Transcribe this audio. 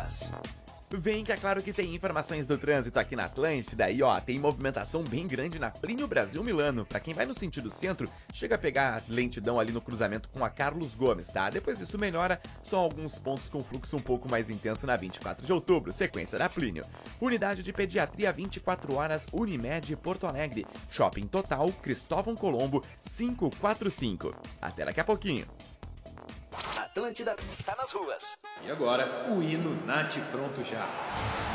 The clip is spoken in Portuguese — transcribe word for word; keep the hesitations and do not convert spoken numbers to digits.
ruas. Vem que é claro que tem informações do trânsito aqui na Atlântida e ó, tem movimentação bem grande na Plínio Brasil Milano. Pra quem vai no sentido centro, chega a pegar lentidão ali no cruzamento com a Carlos Gomes, tá? Depois disso melhora, só alguns pontos com fluxo um pouco mais intenso na vinte e quatro de outubro, sequência da Plínio. Unidade de Pediatria vinte e quatro horas Unimed Porto Alegre. Shopping Total Cristóvão Colombo quinhentos e quarenta e cinco. Até daqui a pouquinho. Atlântida tá nas ruas. E agora, o hino Nath Pronto Já.